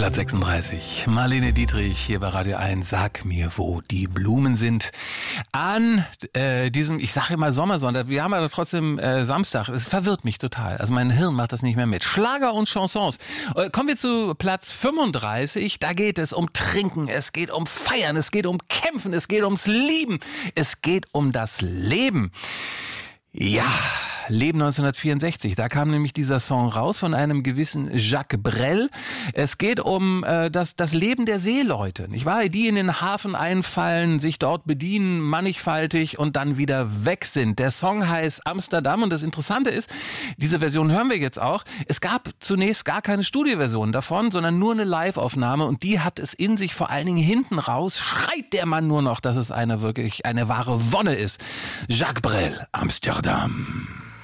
Platz 36. Marlene Dietrich hier bei Radio 1. Sag mir, wo die Blumen sind. An diesem, ich sage immer Sommersonntag, wir haben aber trotzdem Samstag. Es verwirrt mich total. Also mein Hirn macht das nicht mehr mit. Schlager und Chansons. Kommen wir zu Platz 35. Da geht es um Trinken, es geht um Feiern, es geht um Kämpfen, es geht ums Lieben. Es geht um das Leben. Ja, Leben 1964. Da kam nämlich dieser Song raus von einem gewissen Jacques Brel. Es geht um das Leben der Seeleute, nicht wahr? Die in den Hafen einfallen, sich dort bedienen, mannigfaltig und dann wieder weg sind. Der Song heißt Amsterdam und das Interessante ist, diese Version hören wir jetzt auch. Es gab zunächst gar keine Studioversion davon, sondern nur eine Live-Aufnahme und die hat es in sich, vor allen Dingen hinten raus, schreit der Mann nur noch, dass es wirklich eine wahre Wonne ist. Jacques Brel, Amsterdam.